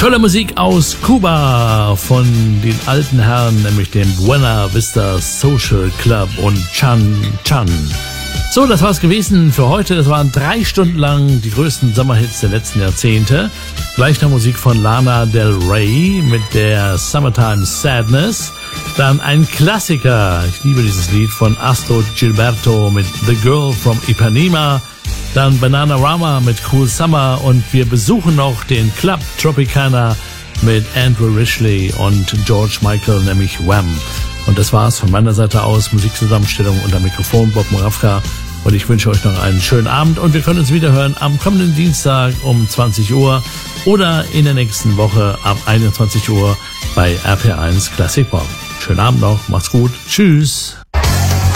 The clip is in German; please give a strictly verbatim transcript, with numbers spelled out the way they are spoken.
Tolle Musik aus Kuba von den alten Herren, nämlich dem Buena Vista Social Club und Chan Chan. So, das war's gewesen für heute. Das waren drei Stunden lang die größten Sommerhits der letzten Jahrzehnte. Gleich noch Musik von Lana Del Rey mit der Summertime Sadness. Dann ein Klassiker, ich liebe dieses Lied von Astor Gilberto mit The Girl from Ipanema. Dann Bananarama mit Cool Summer und wir besuchen noch den Club Tropicana mit Andrew Ridgeley und George Michael, nämlich Wham. Und das war's von meiner Seite aus. Musikzusammenstellung unter Mikrofon Bob Moravka. Und ich wünsche euch noch einen schönen Abend und wir können uns wieder hören am kommenden Dienstag um zwanzig Uhr oder in der nächsten Woche ab einundzwanzig Uhr bei R P eins Classic Rock. Schönen Abend noch, macht's gut, tschüss.